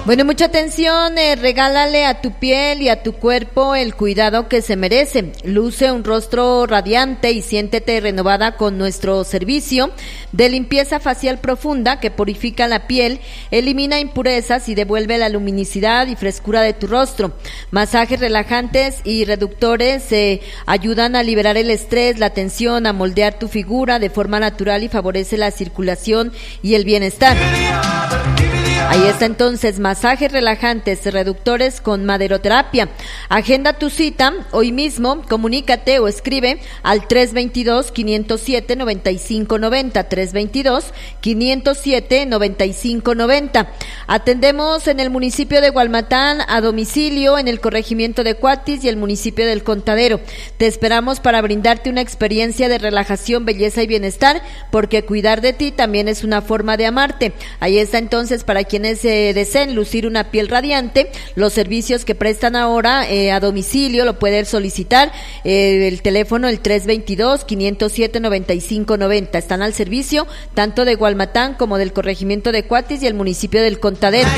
Bueno, mucha atención, regálale a tu piel y a tu cuerpo el cuidado que se merece. Luce un rostro radiante y siéntete renovada con nuestro servicio de limpieza facial profunda que purifica la piel, elimina impurezas y devuelve la luminosidad y frescura de tu rostro. Masajes relajantes y reductores ayudan a liberar el estrés, la tensión, a moldear tu figura de forma natural y favorece la circulación y el bienestar. Ahí está entonces, masajes relajantes, reductores con maderoterapia. Agenda tu cita hoy mismo, comunícate o escribe al 322-507-9590, 322-507-9590. Atendemos en el municipio de Gualmatán a domicilio, en el corregimiento de Cuatis y el municipio del Contadero. Te esperamos para brindarte una experiencia de relajación, belleza y bienestar, porque cuidar de ti también es una forma de amarte. Ahí está entonces, para quienes deseen lucir una piel radiante, los servicios que prestan ahora a domicilio lo pueden solicitar, el teléfono el 322-507-9590. Están al servicio tanto de Gualmatán como del corregimiento de Cuatis y el municipio del Contadero.